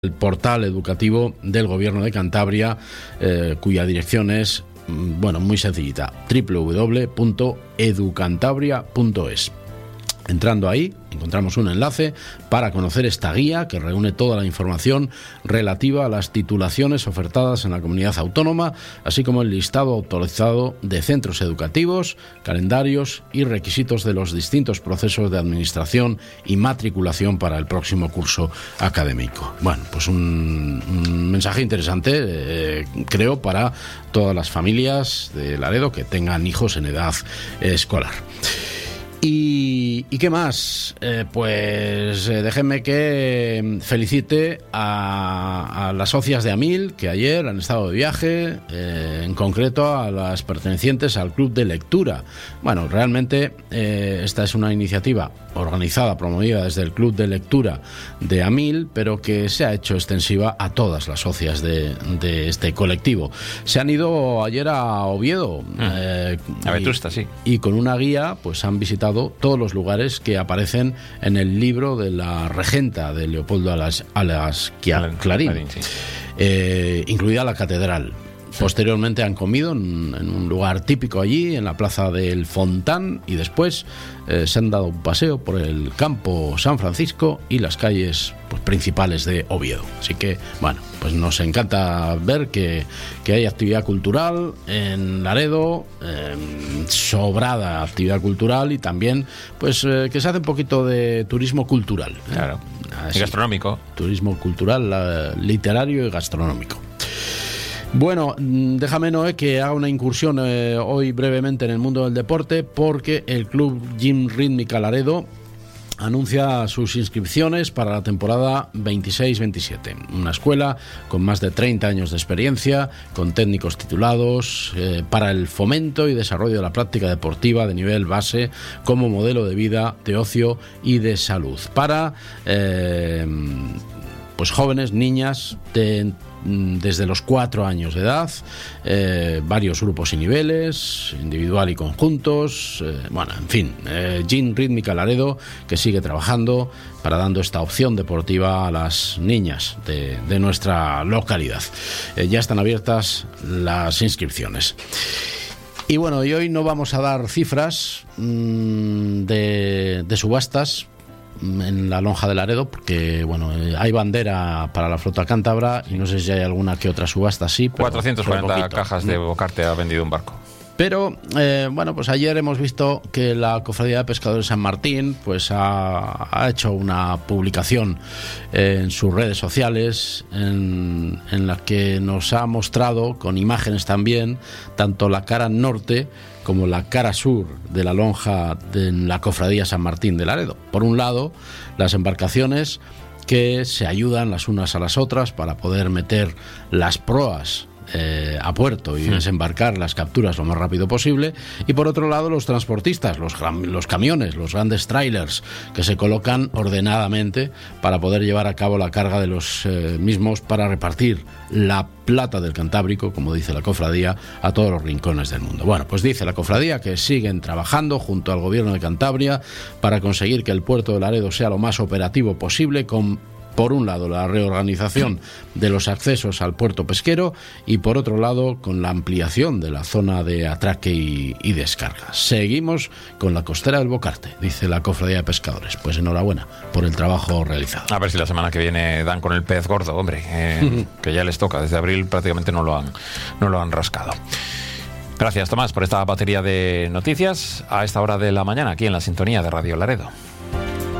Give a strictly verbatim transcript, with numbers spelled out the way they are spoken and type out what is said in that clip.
el portal educativo del Gobierno de Cantabria, eh, cuya dirección es, bueno, muy sencillita, doble u doble u doble u punto educantabria punto es. Entrando ahí, encontramos un enlace para conocer esta guía que reúne toda la información relativa a las titulaciones ofertadas en la comunidad autónoma, así como el listado actualizado de centros educativos, calendarios y requisitos de los distintos procesos de administración y matriculación para el próximo curso académico. Bueno, pues un, un mensaje interesante, eh, creo, para todas las familias de Laredo que tengan hijos en edad eh, escolar. ¿Y, ¿Y qué más? Eh, pues eh, déjenme que felicite a, a las socias de AMIL, que ayer han estado de viaje, eh, en concreto a las pertenecientes al Club de Lectura. Bueno, realmente eh, esta es una iniciativa organizada, promovida desde el Club de Lectura de AMIL, pero que se ha hecho extensiva a todas las socias de, de este colectivo. Se han ido ayer a Oviedo, mm. eh, a Vetusta, sí. Y con una guía pues han visitado todos los lugares que aparecen en el libro de la regenta de Leopoldo Alas, Alas Clarín, Clarín sí. eh, incluida la catedral. Posteriormente han comido en, en un lugar típico allí, en la plaza del Fontán, y después eh, se han dado un paseo por el campo San Francisco y las calles pues, principales de Oviedo. Así que, bueno, pues nos encanta ver que, que hay actividad cultural en Laredo, eh, sobrada actividad cultural, y también pues eh, que se hace un poquito de turismo cultural. ¿eh? Claro, Así, y gastronómico. Turismo cultural, eh, literario y gastronómico. Bueno, déjame, Noé, que haga una incursión eh, hoy brevemente en el mundo del deporte, porque el Club Gym Rítmica Laredo anuncia sus inscripciones para la temporada veintiséis veintisiete. Una escuela con más de treinta años de experiencia, con técnicos titulados, eh, para el fomento y desarrollo de la práctica deportiva de nivel base como modelo de vida, de ocio y de salud. Para eh, pues jóvenes, niñas de desde los cuatro años de edad, eh, varios grupos y niveles, individual y conjuntos, eh, bueno, en fin, eh, Gym Rítmica Laredo, que sigue trabajando para dando esta opción deportiva a las niñas de, de nuestra localidad. Eh, ya están abiertas las inscripciones. Y bueno, y hoy no vamos a dar cifras mmm, de, de subastas en la lonja de Laredo, porque bueno, hay bandera para la flota cántabra y no sé si hay alguna que otra subasta así, pero cuatrocientas cuarenta cajas de Bocarte ha vendido un barco. Pero, eh, bueno, pues ayer hemos visto que la Cofradía de Pescadores San Martín pues ha, ha hecho una publicación en sus redes sociales en, en la que nos ha mostrado, con imágenes también, tanto la cara norte como la cara sur de la lonja de la Cofradía San Martín de Laredo. Por un lado, las embarcaciones que se ayudan las unas a las otras para poder meter las proas Eh, a puerto y desembarcar las capturas lo más rápido posible, y por otro lado los transportistas, los, los camiones, los grandes trailers que se colocan ordenadamente para poder llevar a cabo la carga de los eh, mismos para repartir la plata del Cantábrico, como dice la cofradía, a todos los rincones del mundo. Bueno, pues dice la cofradía que siguen trabajando junto al Gobierno de Cantabria para conseguir que el puerto de Laredo sea lo más operativo posible, con por un lado la reorganización de los accesos al puerto pesquero y por otro lado con la ampliación de la zona de atraque y, y descarga. Seguimos con la costera del Bocarte, dice la Cofradía de Pescadores. Pues enhorabuena por el trabajo realizado. A ver si la semana que viene dan con el pez gordo, hombre, eh, que ya les toca. Desde abril prácticamente no lo han, no lo han rascado. Gracias, Tomás, por esta batería de noticias a esta hora de la mañana aquí en la sintonía de Radio Laredo.